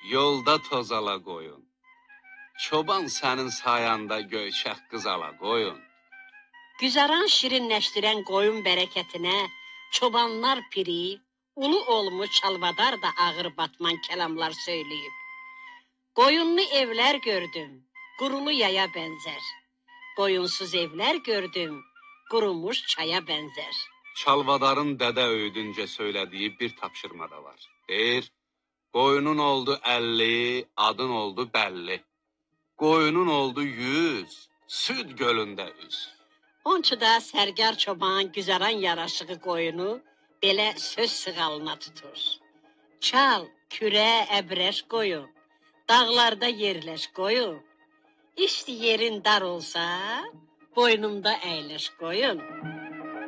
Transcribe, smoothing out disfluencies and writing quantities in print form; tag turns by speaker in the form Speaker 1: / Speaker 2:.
Speaker 1: yolda tozala qoyun. Çoban sənin sayanda göyçək qızala qoyun.
Speaker 2: Güzaran şirinləşdirən qoyun bərəkətinə çobanlar piri, ulu olmuş çalvadar da ağır batman kəlamlar söyləyib. Qoyunlu evlər gördüm, qurulu yaya bənzər. Qoyunsuz evlər gördüm, qurumuş çaya bənzər.
Speaker 1: Çalvadarın dədə öydüncə söylədiyi bir tapşırma da var. Deyir, qoyunun oldu 50, adın oldu bəlli. Qoyunun oldu 100, süd gölündə üz.
Speaker 2: Onçuda sərgar çoban güzaran yaraşığı qoyunu belə söz sığalına tutur. Çal, kürə, əbrəş qoyun, dağlarda yerləş qoyun. İşte yerin dar olsa, boynumda əyləş qoyun.